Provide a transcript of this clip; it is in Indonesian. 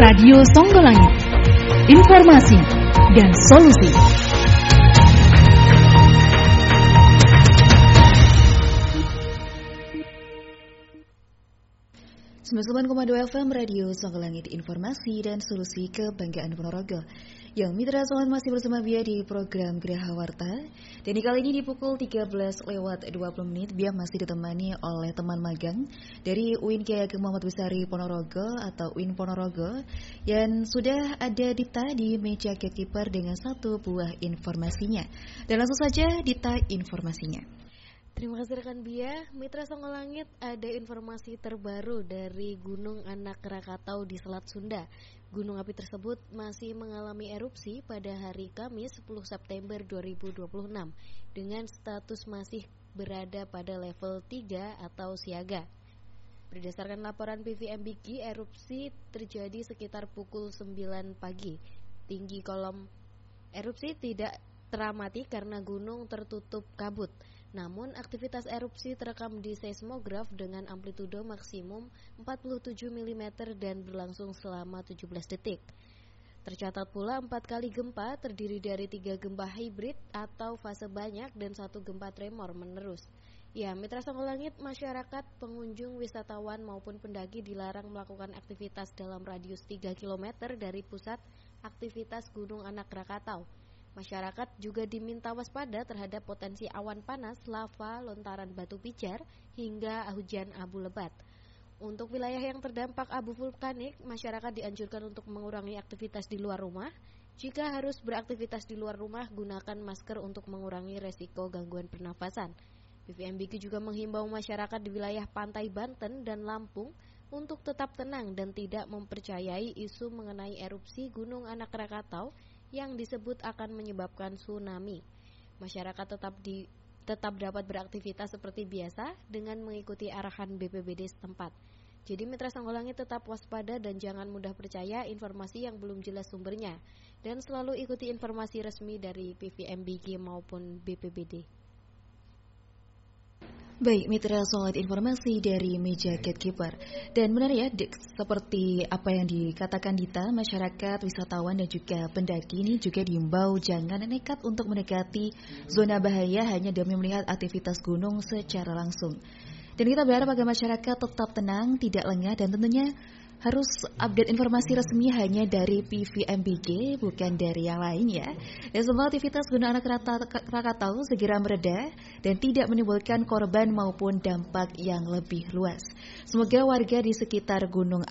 Radio Songgolangit, informasi dan solusi. Sembilan 9,2 FM Radio Songgolangit, informasi dan solusi kebanggaan Ponorogo. Yang Mitra Sohan masih bersama Bia di program Geraha Warta. Dan kali ini di pukul 13:20 Bia masih ditemani oleh teman magang dari UIN Kyai Ageng Muhammad Besari Ponorogo atau UIN Ponorogo. Yang sudah ada Dita di meja gatekeeper dengan satu buah informasinya. Dan langsung saja Dita informasinya. Terima kasih rekan Bia. Mitra Songgolangit, ada informasi terbaru dari Gunung Anak Krakatau di Selat Sunda. Gunung api tersebut masih mengalami erupsi pada hari Kamis 10 September 2026 dengan status masih berada pada level 3 atau siaga. Berdasarkan laporan PVMBG, erupsi terjadi sekitar pukul 9 pagi. Tinggi kolom erupsi tidak teramati karena gunung tertutup kabut. Namun, aktivitas erupsi terekam di seismograf dengan amplitudo maksimum 47 mm dan berlangsung selama 17 detik. Tercatat pula 4 kali gempa terdiri dari 3 gempa hibrid atau fase banyak dan 1 gempa tremor menerus. Ya, Mitra Songgolangit, masyarakat, pengunjung, wisatawan maupun pendaki dilarang melakukan aktivitas dalam radius 3 km dari pusat aktivitas Gunung Anak Krakatau. Masyarakat juga diminta waspada terhadap potensi awan panas, lava, lontaran batu pijar, hingga hujan abu lebat. Untuk wilayah yang terdampak abu vulkanik, masyarakat dianjurkan untuk mengurangi aktivitas di luar rumah. Jika harus beraktivitas di luar rumah, gunakan masker untuk mengurangi resiko gangguan pernafasan. PVMBG juga menghimbau masyarakat di wilayah pantai Banten dan Lampung untuk tetap tenang dan tidak mempercayai isu mengenai erupsi Gunung Anak Krakatau yang disebut akan menyebabkan tsunami. Masyarakat tetap dapat beraktivitas seperti biasa dengan mengikuti arahan BPBD setempat. Jadi Mitra Songgolangit tetap waspada dan jangan mudah percaya informasi yang belum jelas sumbernya. Dan selalu ikuti informasi resmi dari PVMBG maupun BPBD. Baik, Mitra Solat informasi dari meja gatekeeper. Dan benar ya, seperti apa yang dikatakan Dita, masyarakat, wisatawan dan juga pendaki ini juga diimbau jangan nekat untuk mendekati zona bahaya hanya demi melihat aktivitas gunung secara langsung. Dan kita berharap agar masyarakat tetap tenang, tidak lengah dan tentunya harus update informasi resmi hanya dari PVMBG, bukan dari yang lain ya. Dan semua aktivitas Gunung Anak Krakatau segera mereda dan tidak menimbulkan korban maupun dampak yang lebih luas. Semoga warga di sekitar Gunung